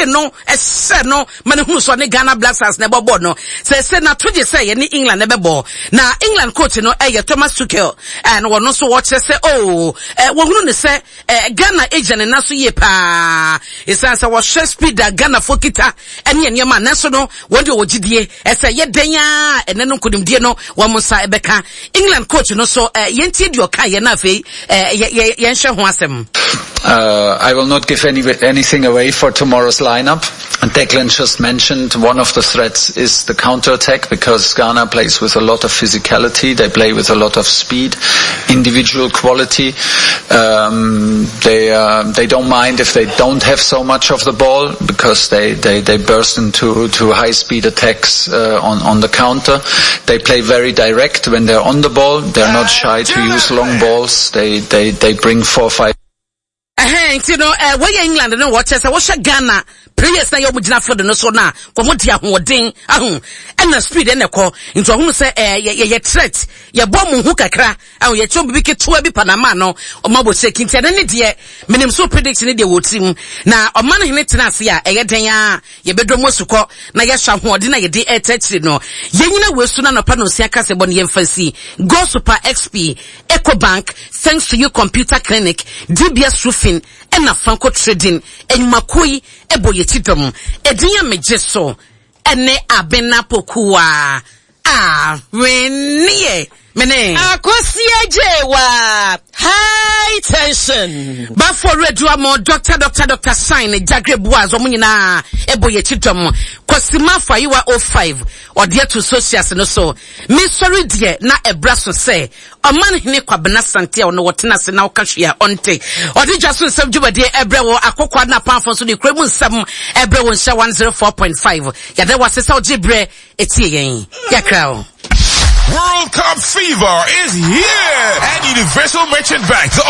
hwe no ese no mane hu so ne Ghana Black Stars ne bobo no se na toje se ye ni England ne bebo na England coach no Thomas Tuchel and wono so watch say wo hunu ne se Ghana agent na so ye pa isansa wo share speed da Ghana fokita ene enema na so no wonde wogidie ese ye den ya ene no kodimdie no wo musa ebeka England coach no so yentie di oka ye na afei yen hwe ho asem. I will not give anything away for tomorrow's lineup. Declan just mentioned one of the threats is the counter-attack, because Ghana plays with a lot of physicality. They play with a lot of speed, individual quality. They don't mind if they don't have so much of the ball, because they burst into high-speed attacks on the counter. They play very direct when they're on the ball. They're not shy to use long balls. They bring 4-5. You know, where England no watch say what Ghana players na yo mugina for the no so na ko mo dia hoden and na speed and ko into hu say ye threat ye bom hu kakra ye chom bi keto bi Panama no o mabo say kinti ne de minim so prediction ne de wotim na o man hene tena ase a ye den a ye bedom asukọ na ye hwa hoden na ye de etachiri no ye nyina wesu na no pa no sia kase bon ye mfasi Go Super XP Ecobank thanks to you computer clinic DBS roofing and na Franco trading enmakoi eboye tidom edinya mejeso ene abena pokua renie mene akosia jewa high tension ba for redua mo doctor sign jagrebuaz omunyina eboye tidom kwasima fayiwa 05 odia to socials no so me sorry die na ebraso say oman hene kwabena sante ono wotena se na okahwea onte odi jaso nsem djubade ebrewo akokwa na panfo so de kremu nsem ebrewo nsha 104.5 yade wasesa ojibre etie yen yakrao. World Cup fever is here at Universal Merchant Bank. The